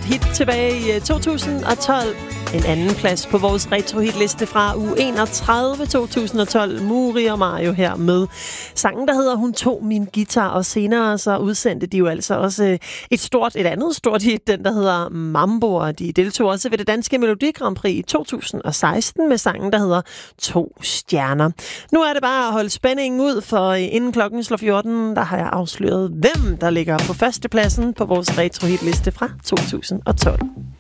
hit tilbage i 2012. En anden plads på vores retro-hitliste fra uge 31 2012. Muri og Mario her med sangen, der hedder Hun tog min guitar, og senere så udsendte de jo altså også et andet stort hit, den der hedder Mambo, og de deltog også ved det danske Melodi Grand Prix i 2016 med sangen, der hedder 2 stjerner. Nu er det bare at holde spændingen ud, for inden klokken slår 14, der har jeg afsløret, hvem der ligger på førstepladsen på vores retro-hitliste fra 2012.